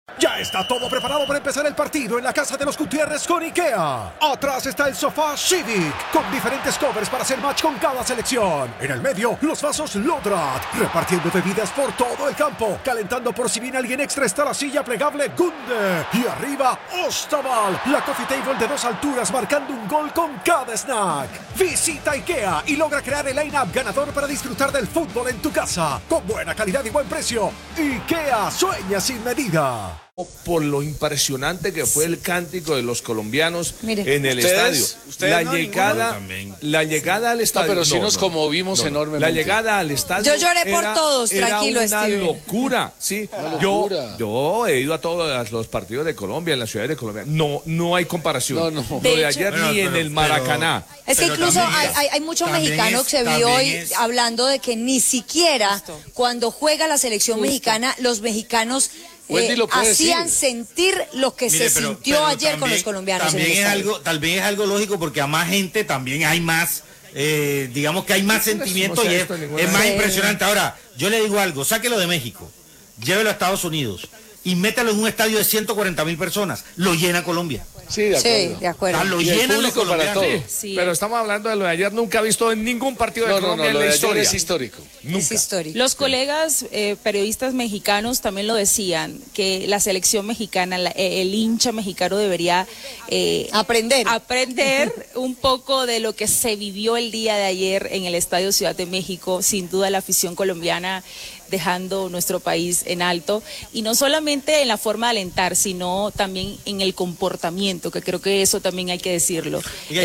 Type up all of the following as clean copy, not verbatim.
Ya está todo preparado para empezar el partido en la casa de los Gutiérrez con IKEA. Atrás está el sofá Civic, con diferentes covers para hacer match con cada selección. En el medio, los vasos Lodrat, repartiendo bebidas por todo el campo. Calentando por si viene alguien extra está la silla plegable Gunde. Y arriba, Ostaval, la coffee table de 2 alturas marcando un gol con cada snack. Visita IKEA y logra crear el line-up ganador para disfrutar del fútbol en tu casa. Con buena calidad y buen precio. IKEA sueña sin medida. Por lo impresionante que fue el cántico de los colombianos en el ¿Ustedes? estadio. La llegada al estadio. Pero sí nos conmovimos enormemente. La llegada al estadio. Yo lloré por todos, tranquilo, era una Steven. locura, sí. Yo he ido a todos los partidos de Colombia, en la ciudad de Colombia. No hay comparación. No. Lo de ayer ni en el Maracaná. Es que incluso hay muchos mexicanos que se vio hoy hablando de que ni siquiera cuando juega la selección mexicana, los mexicanos hacían sentir lo que se sintió ayer también, con los colombianos. También es algo lógico porque a más gente también hay más, digamos que hay más sentimiento y es más impresionante. Ahora, yo le digo algo, sáquelo de México, llévelo a Estados Unidos y métalo en un estadio de 140,000 personas, lo llena Colombia. Sí, de acuerdo. Lo llenan los colombianos. Sí. Pero estamos hablando de lo de ayer, nunca he visto en ningún partido de Colombia en la historia. Es histórico. Es histórico. Los colegas periodistas mexicanos también lo decían, que la selección mexicana, el hincha mexicano debería aprender un poco de lo que se vivió el día de ayer en el Estadio Ciudad de México. Sin duda la afición colombiana dejando nuestro país en alto, y no solamente en la forma de alentar, sino también en el comportamiento, que creo que eso también hay que decirlo.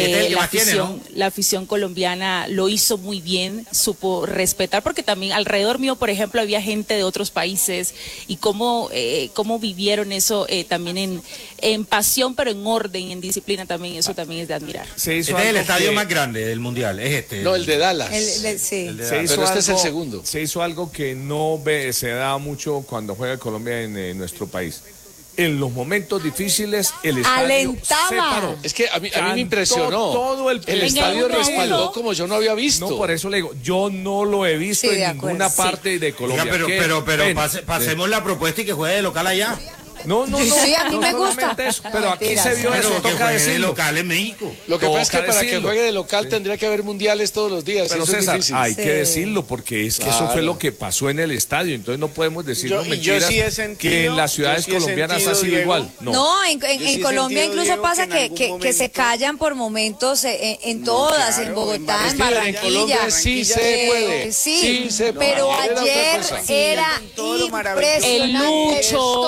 La afición colombiana lo hizo muy bien, supo respetar, porque también alrededor mío, por ejemplo, había gente de otros países, y cómo vivieron eso también en pasión, pero en orden, en disciplina también, eso también es de admirar. Este es el estadio más grande del Mundial, es este. No, el de Dallas. Pero este es el segundo. Se hizo algo que no se da mucho cuando juega Colombia en nuestro país. En los momentos difíciles, el estadio alentaba. Se paró. Es que a mí me impresionó. Todo el estadio respaldó como yo no había visto. No, por eso le digo, yo no lo he visto en ninguna parte de Colombia. Pero pasemos la propuesta y que juegue de local allá. No. Sí, a mí me gusta. Eso, pero aquí se vio eso, que toca juegue de decirlo. local en México. Lo que pasa es que para que juegue de local tendría que haber mundiales todos los días. Pero eso César, es difícil. hay que decirlo, porque es que eso fue lo que pasó en el estadio. Entonces no podemos decir mentiras que en las ciudades colombianas ha sido igual. No, en Colombia incluso pasa que se callan por momentos en todas, en Bogotá, en Barranquilla. En Colombia sí se puede. Sí, pero ayer era impresionante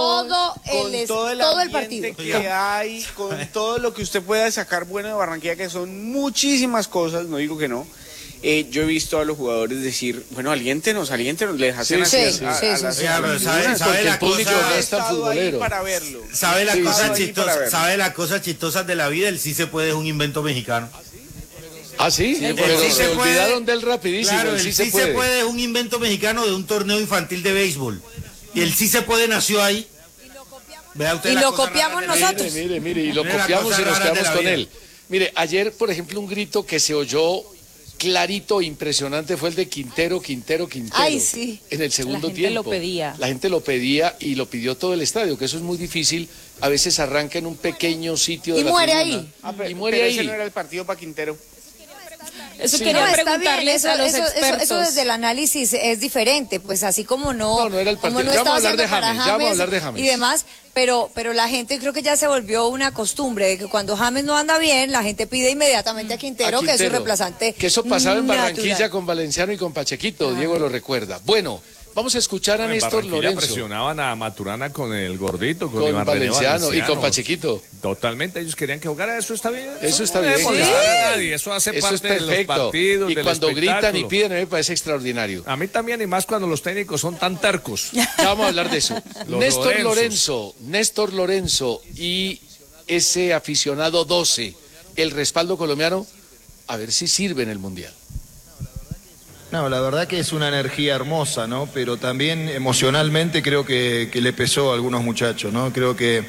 todo el partido. Que hay, con todo lo que usted pueda sacar bueno de Barranquilla, que son muchísimas cosas, no digo que no. Yo he visto a los jugadores decir, bueno, aliéntenos, les hacen así. ¿Sabe la público cosa? no es tan futbolero. Para verlo. ¿Sabe la cosa chistosa de la vida? El sí se puede es un invento mexicano. ¿Ah, sí? Pero se olvidaron del rapidísimo. Claro, el sí se puede es un invento mexicano de un torneo infantil de béisbol. Y el sí se puede nació ahí. Y lo copiamos nosotros. Mire, y lo copiamos y nos quedamos con él. Mire, ayer, por ejemplo, un grito que se oyó clarito, impresionante, fue el de Quintero. Ay, sí. En el segundo tiempo. La gente lo pedía. La gente lo pedía y lo pidió todo el estadio, que eso es muy difícil. A veces arranca en un pequeño sitio de la muere tribuna. ahí. Y muere ahí. Ese no era el partido para Quintero. Eso quería preguntarles a los expertos. Eso desde el análisis es diferente, pues así como no era el partido. como no Ya vamos a hablar estaba de James, para ya vamos a hablar de James. y demás, pero la gente creo que ya se volvió una costumbre de que cuando James no anda bien, la gente pide inmediatamente a Quintero, que es su reemplazante. Que eso pasaba en Barranquilla natural. con Valenciano y con Pachequito, Diego lo recuerda. Bueno, vamos a escuchar a Néstor Lorenzo. Presionaban a Maturana con el gordito, con Iván Valenciano y con Pachequito. Totalmente, ellos querían que jugara, eso está bien. Eso está bien. Eso hace Eso parte es perfecto. de los partidos, y del cuando espectáculo. gritan y piden, a mí me parece extraordinario. A mí también, y más cuando los técnicos son tan tercos. Ya vamos a hablar de eso. Néstor Lorenzo y ese aficionado 12, el respaldo colombiano, a ver si sirve en el Mundial. No, la verdad que es una energía hermosa, ¿no? Pero también emocionalmente creo que le pesó a algunos muchachos, ¿no? Creo que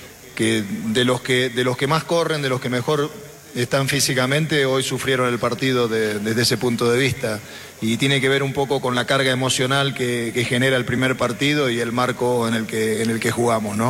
de los que más corren, de los que mejor están físicamente, hoy sufrieron el partido desde ese punto de vista. Y tiene que ver un poco con la carga emocional que genera el primer partido y el marco en el que jugamos, ¿no?